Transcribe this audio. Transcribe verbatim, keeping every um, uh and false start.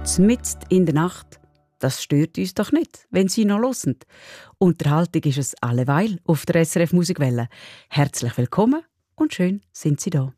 Zmitzt in der Nacht, das stört uns doch nicht, wenn Sie noch hören. Unterhaltung ist es alleweil auf der S R F Musikwelle. Herzlich willkommen und schön sind Sie da.